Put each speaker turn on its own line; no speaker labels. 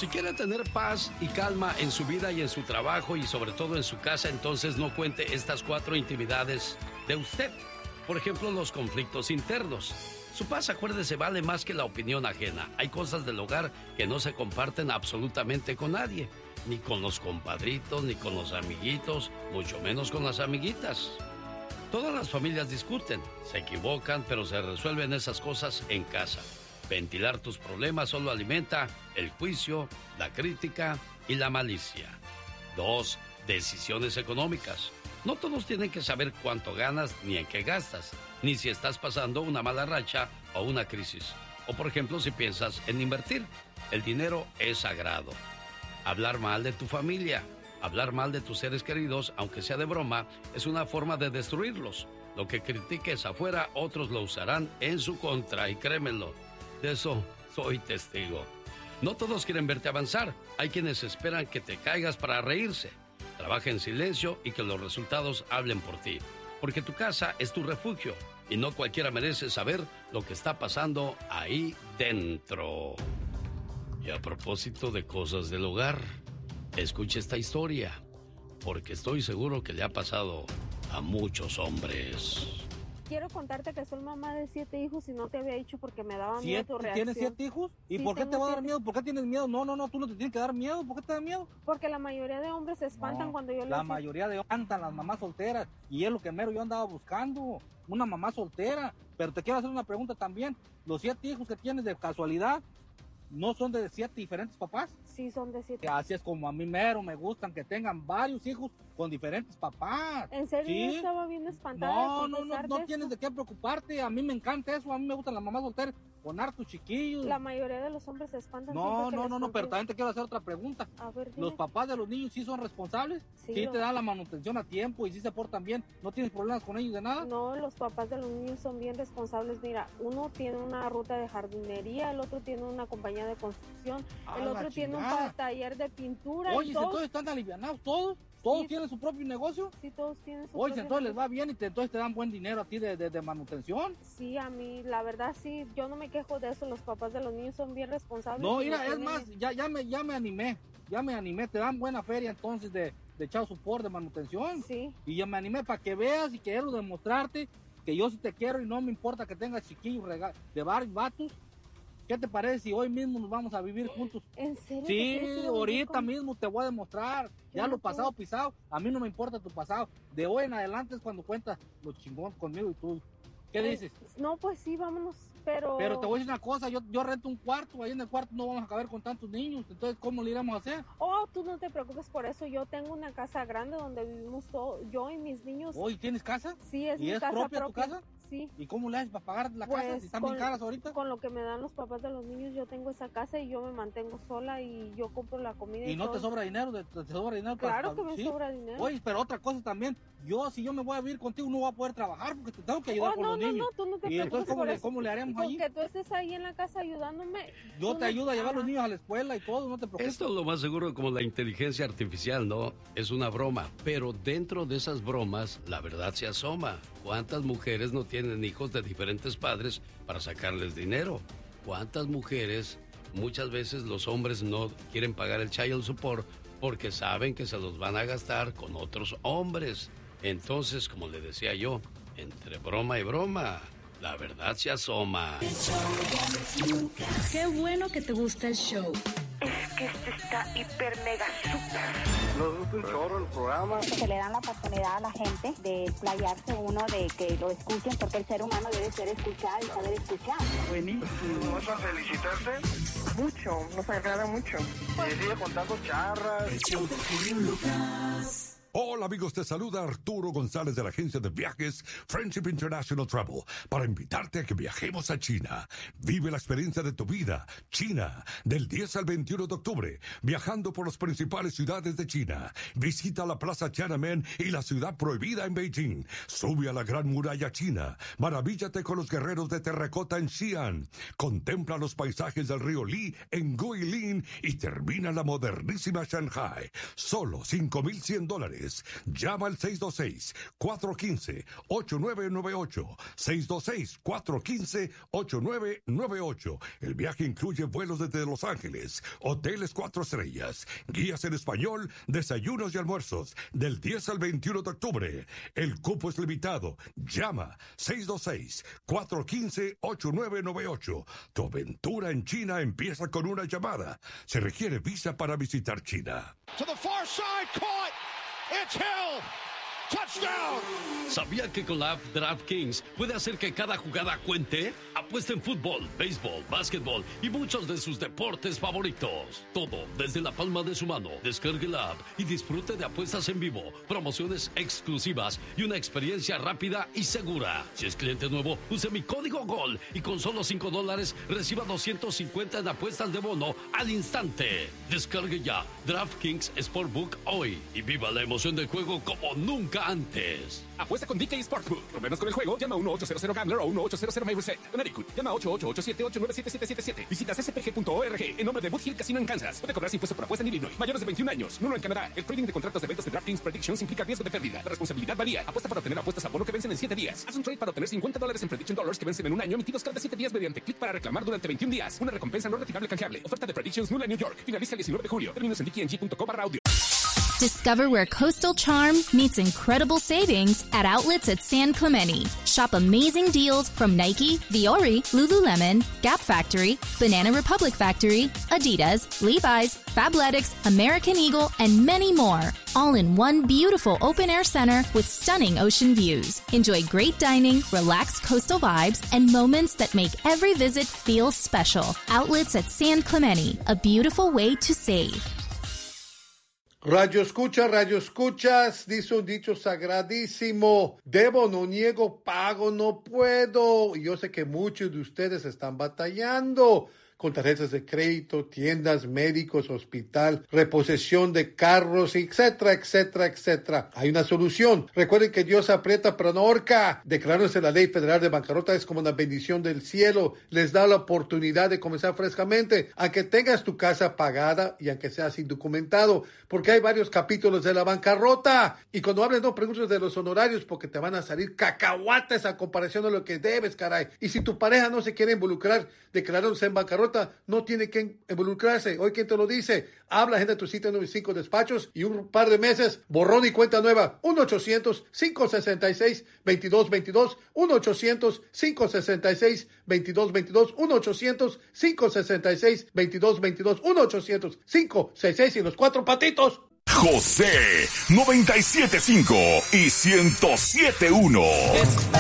Si quiere tener paz y calma en su vida y en su trabajo y sobre todo en su casa, entonces no cuente estas 4 intimidades de usted. Por ejemplo, los conflictos internos. Su paz, acuérdese, vale más que la opinión ajena. Hay cosas del hogar que no se comparten absolutamente con nadie. Ni con los compadritos, ni con los amiguitos, mucho menos con las amiguitas. Todas las familias discuten, se equivocan, pero se resuelven esas cosas en casa. Ventilar tus problemas solo alimenta el juicio, la crítica y la malicia. 2. Decisiones económicas. No todos tienen que saber cuánto ganas ni en qué gastas, ni si estás pasando una mala racha o una crisis. O por ejemplo, si piensas en invertir. El dinero es sagrado. Hablar mal de tu familia, hablar mal de tus seres queridos, aunque sea de broma, es una forma de destruirlos. Lo que critiques afuera, otros lo usarán en su contra, y créemelo, de eso soy testigo. No todos quieren verte avanzar. Hay quienes esperan que te caigas para reírse. Trabaja en silencio y que los resultados hablen por ti. Porque tu casa es tu refugio y no cualquiera merece saber lo que está pasando ahí dentro. Y a propósito de cosas del hogar, escuche esta historia, porque estoy seguro que le ha pasado a muchos hombres.
Quiero contarte que soy mamá de 7 hijos y no te había dicho porque me daba miedo tu reacción.
¿Tienes 7 hijos? ¿Y sí, por qué te va a dar miedo? ¿Por qué tienes miedo? No, tú no te tienes que dar miedo. ¿Por qué te da miedo?
Porque la mayoría de hombres se espantan cuando yo les digo.
La mayoría de hombres espantan las mamás solteras. Y es lo que mero yo andaba buscando. Una mamá soltera. Pero te quiero hacer una pregunta también. ¿Los 7 hijos que tienes de casualidad no son de 7 diferentes papás?
Sí, son de 7.
Así es como a mí mero me gustan que tengan varios hijos con diferentes papás.
¿En serio? ¿Sí? Yo estaba bien espantada.
No tienes de qué preocuparte. A mí me encanta eso. A mí me gustan las mamás solteras con hartos chiquillos.
La mayoría de los hombres se espantan.
No, pero también te quiero hacer otra pregunta.
A ver,
¿los papás de los niños sí son responsables?
Sí,
te dan la manutención a tiempo y sí se portan bien. ¿No tienes problemas con ellos de nada?
No, los papás de los niños son bien responsables. Mira, uno tiene una ruta de jardinería, el otro tiene una compañía de construcción, el otro tiene un taller de pintura.
Oye, entonces están alivianados todos. ¿Todos tienen su propio negocio?
Sí, todos tienen su
propio negocio. Entonces les va bien y entonces te dan buen dinero a ti de manutención.
Sí, a mí, la verdad, sí, yo no me quejo de eso. Los papás de los niños son bien responsables.
No, mira, es más, ya me animé. Te dan buena feria entonces de child support, de manutención.
Sí.
Y yo me animé para que veas y quiero demostrarte que yo sí te quiero y no me importa que tengas chiquillos de varios vatos. ¿Qué te parece si hoy mismo nos vamos a vivir juntos?
¿En serio?
Sí, ahorita mismo te voy a demostrar. Ya lo pasado pisado, a mí no me importa tu pasado. De hoy en adelante es cuando cuentas lo chingón conmigo y tú. ¿Qué dices?
No, pues sí, vámonos, pero
te voy a decir una cosa, yo rento un cuarto, ahí en el cuarto no vamos a caber con tantos niños, entonces ¿cómo le iremos a hacer?
Oh, tú no te preocupes por eso, yo tengo una casa grande donde vivimos yo y mis niños.
¿Hoy tienes casa?
Sí, es mi
casa propia. ¿Y es propia tu casa?
Sí.
¿Y cómo le haces para pagar la casa si están bien caras ahorita?
Con lo que me dan los papás de los niños, yo tengo esa casa y yo me mantengo sola y yo compro la comida.
¿Y no todo. ¿Te sobra dinero? ¿Te sobra dinero?
Claro que me sobra dinero.
Oye, pero otra cosa también, si yo me voy a vivir contigo no voy a poder trabajar porque te tengo que ayudar con los niños.
No, tú no te preocupes.
¿Y entonces cómo le haremos allí?
Porque tú estés ahí en la casa ayudándome.
Yo te ayudo a llevar a los niños a la escuela y todo, no te preocupes.
Esto es lo más seguro, como la inteligencia artificial, ¿no? Es una broma, pero dentro de esas bromas la verdad se asoma. ¿Cuántas mujeres no tienen hijos de diferentes padres para sacarles dinero? ¿Cuántas mujeres, muchas veces los hombres no quieren pagar el child support porque saben que se los van a gastar con otros hombres? Entonces, como le decía yo, entre broma y broma, la verdad se asoma.
Qué bueno que te gusta el show.
Es que este está hiper mega super.
Nos gusta un chorro el programa.
Se le dan la oportunidad a la gente de explayarse uno, de que lo escuchen, porque el ser humano debe ser escuchado y saber escuchar.
Buenísimo. ¿Vas a felicitarte?
Mucho, nos agrada mucho.
Y sigue contando charras.
El show de Genio Lucas.
Hola amigos, te saluda Arturo González de la agencia de viajes Friendship International Travel para invitarte a que viajemos a China. Vive la experiencia de tu vida, China, del 10 al 21 de octubre, viajando por las principales ciudades de China. Visita la Plaza Tiananmen y la Ciudad Prohibida en Beijing. Sube a la Gran Muralla China. Maravíllate con los guerreros de terracota en Xi'an. Contempla los paisajes del río Li en Guilin y termina la modernísima Shanghai. Solo $5,100. Ángeles. Llama al 626-415-8998. 626-415-8998. El viaje incluye vuelos desde Los Ángeles, hoteles 4 estrellas, guías en español, desayunos y almuerzos, del 10 al 21 de octubre. El cupo es limitado. Llama 626-415-8998. Tu aventura en China empieza con una llamada. Se requiere visa para visitar China.
To the far side, caught. It's Hill. Touchdown.
¿Sabía que con la app DraftKings puede hacer que cada jugada cuente? Apuesta en fútbol, béisbol, básquetbol y muchos de sus deportes favoritos. Todo desde la palma de su mano. Descargue la app y disfrute de apuestas en vivo, promociones exclusivas y una experiencia rápida y segura. Si es cliente nuevo, use mi código GOL y con solo $5 reciba 250 en apuestas de bono al instante. Descargue ya DraftKings Sportbook hoy y viva la emoción del juego como nunca antes.
Apuesta con DK Sportsbook. Problemas con el juego, llama a 1-800-GAMBLER o 1-800-MyReset. Connecticut, llama a 888-789-7777. Visitas spg.org en nombre de Boot Hill Casino en Kansas. Puede cobrar impuesto por apuesta en Illinois. Mayores de 21 años. Nulo en Canadá. El trading de contratos de ventas de DraftKings Predictions implica riesgo de pérdida. La responsabilidad varía. Apuesta para obtener apuestas a bono que vencen en 7 días. Haz un trade para obtener $50 en Prediction Dollars que vencen en un año, emitidos cada 7 días mediante clic para reclamar durante 21 días. Una recompensa no retirable canjeable. Oferta de Predictions nula en New York. Finaliza el 19 de julio. Términos en dkng.com/audio.
Discover where coastal charm meets incredible savings at outlets at San Clemente. Shop amazing deals from Nike, Viore, Lululemon, Gap Factory, Banana Republic Factory, Adidas, Levi's, Fabletics, American Eagle, and many more. All in one beautiful open-air center with stunning ocean views. Enjoy great dining, relaxed coastal vibes, and moments that make every visit feel special. Outlets at San Clemente, a beautiful way to save.
Radio escuchas, dice un dicho sagradísimo: debo, no niego, pago, no puedo. Y yo sé que muchos de ustedes están batallando con tarjetas de crédito, tiendas, médicos, hospital, reposición de carros, etcétera, etcétera, etcétera. Hay una solución. Recuerden que Dios aprieta pero no ahorca. Declarándose la ley federal de bancarrota es como una bendición del cielo. Les da la oportunidad de comenzar frescamente, aunque tengas tu casa pagada y aunque seas indocumentado, porque hay varios capítulos de la bancarrota. Y cuando hables, no preguntes de los honorarios, porque te van a salir cacahuates a comparación de lo que debes, caray. Y si tu pareja no se quiere involucrar declarándose en bancarrota, no tiene que involucrarse. Hoy, ¿quién te lo dice? Habla, agenda tu cita en 95 despachos y un par de meses, borrón y cuenta nueva. 1-800-566-2222. 1-800-566-2222. 1-800-566-2222. 1-800-566 y los 4 patitos.
José 97.5 y 107.1.